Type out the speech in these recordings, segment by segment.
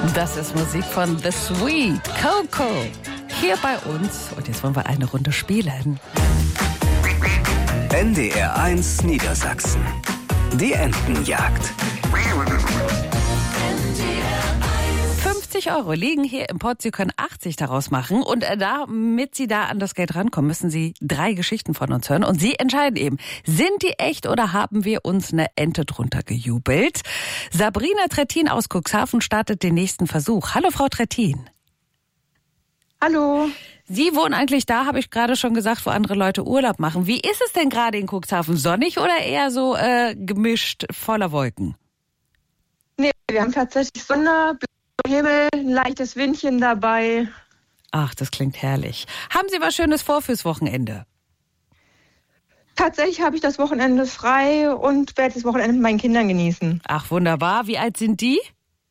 Das ist Musik von The Sweet Coco hier bei uns. Und jetzt wollen wir eine Runde spielen. NDR 1 Niedersachsen. Die Entenjagd. 50 € liegen hier im Pott. Sie können 80 daraus machen. Und damit Sie da an das Geld rankommen, müssen Sie 3 Geschichten von uns hören. Und Sie entscheiden eben, sind die echt oder haben wir uns eine Ente drunter gejubelt? Sabrina Trittin aus Cuxhaven startet den nächsten Versuch. Hallo, Frau Trittin. Hallo. Sie wohnen eigentlich da, habe ich gerade schon gesagt, wo andere Leute Urlaub machen. Wie ist es denn gerade in Cuxhaven? Sonnig oder eher so gemischt, voller Wolken? Nee, wir haben tatsächlich Sonne, Himmel, ein leichtes Windchen dabei. Ach, das klingt herrlich. Haben Sie was Schönes vor fürs Wochenende? Tatsächlich habe ich das Wochenende frei und werde das Wochenende mit meinen Kindern genießen. Ach, wunderbar. Wie alt sind die?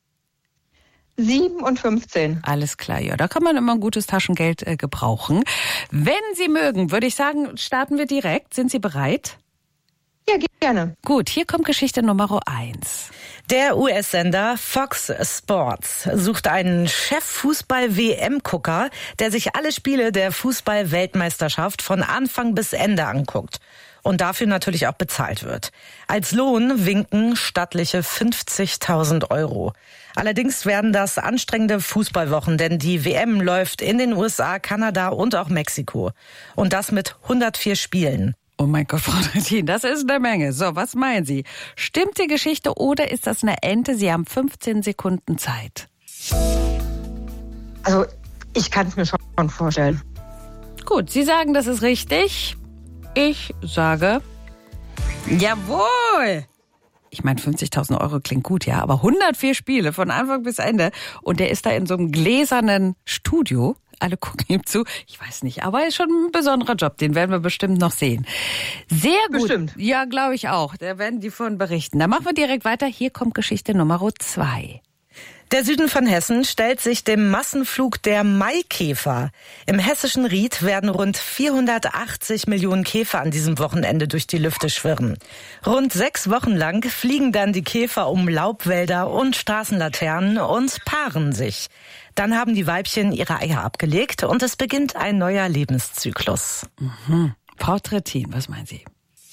7 und 15. Alles klar, ja, da kann man immer ein gutes Taschengeld gebrauchen. Wenn Sie mögen, würde ich sagen, starten wir direkt. Sind Sie bereit? Ja, gerne. Gut, hier kommt Geschichte Nummer 1. Der US-Sender Fox Sports sucht einen Chef-Fußball-WM-Gucker, der sich alle Spiele der Fußball-Weltmeisterschaft von Anfang bis Ende anguckt. Und dafür natürlich auch bezahlt wird. Als Lohn winken stattliche 50.000 €. Allerdings werden das anstrengende Fußballwochen, denn die WM läuft in den USA, Kanada und auch Mexiko. Und das mit 104 Spielen. Oh mein Gott, Frau Trittin, das ist eine Menge. So, was meinen Sie? Stimmt die Geschichte oder ist das eine Ente? Sie haben 15 Sekunden Zeit. Also, ich kann es mir schon vorstellen. Gut, Sie sagen, das ist richtig. Ich sage, jawohl. Ich meine, 50.000 € klingt gut, ja, aber 104 Spiele von Anfang bis Ende. Und der ist da in so einem gläsernen Studio. Alle gucken ihm zu. Ich weiß nicht, aber ist schon ein besonderer Job. Den werden wir bestimmt noch sehen. Sehr gut. Bestimmt. Ja, glaube ich auch. Da werden die von berichten. Dann machen wir direkt weiter. Hier kommt Geschichte Nummer 2. Der Süden von Hessen stellt sich dem Massenflug der Maikäfer. Im hessischen Ried werden rund 480 Millionen Käfer an diesem Wochenende durch die Lüfte schwirren. Rund 6 Wochen lang fliegen dann die Käfer um Laubwälder und Straßenlaternen und paaren sich. Dann haben die Weibchen ihre Eier abgelegt und es beginnt ein neuer Lebenszyklus. Frau Trittin, was meinen Sie?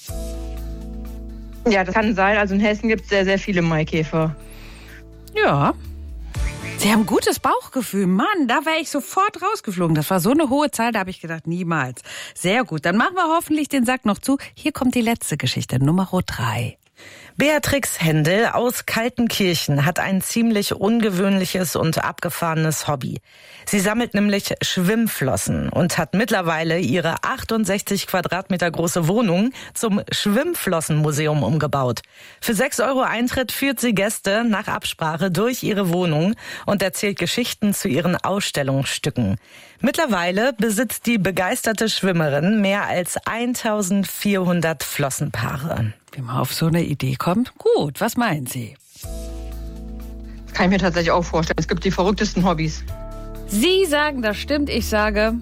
Ja, das kann sein. Also in Hessen gibt es sehr, sehr viele Maikäfer. Ja. Sie haben gutes Bauchgefühl. Mann, da wäre ich sofort rausgeflogen. Das war so eine hohe Zahl, da habe ich gedacht, niemals. Sehr gut, dann machen wir hoffentlich den Sack noch zu. Hier kommt die letzte Geschichte, Nummer 3. Beatrix Händel aus Kaltenkirchen hat ein ziemlich ungewöhnliches und abgefahrenes Hobby. Sie sammelt nämlich Schwimmflossen und hat mittlerweile ihre 68 Quadratmeter große Wohnung zum Schwimmflossenmuseum umgebaut. Für 6 € Eintritt führt sie Gäste nach Absprache durch ihre Wohnung und erzählt Geschichten zu ihren Ausstellungsstücken. Mittlerweile besitzt die begeisterte Schwimmerin mehr als 1400 Flossenpaare. Wie man auf so eine Idee kommt? Gut, was meinen Sie? Das kann ich mir tatsächlich auch vorstellen. Es gibt die verrücktesten Hobbys. Sie sagen, das stimmt. Ich sage,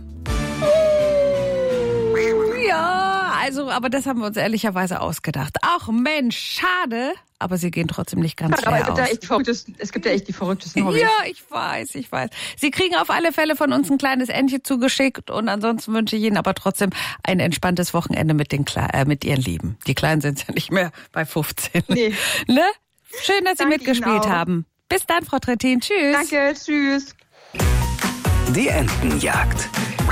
ja, also, aber das haben wir uns ehrlicherweise ausgedacht. Ach Mensch, schade. Aber sie gehen trotzdem nicht ganz fair aus. Es gibt ja echt die verrücktesten Hobbys. Ja, ich weiß. Sie kriegen auf alle Fälle von uns ein kleines Entchen zugeschickt und ansonsten wünsche ich Ihnen aber trotzdem ein entspanntes Wochenende mit Ihren Lieben. Die Kleinen sind ja nicht mehr bei 15. Nee. Ne? Schön, dass Sie Danke mitgespielt Ihnen auch. haben. Bis dann, Frau Trittin. Tschüss. Danke, tschüss. Die Entenjagd.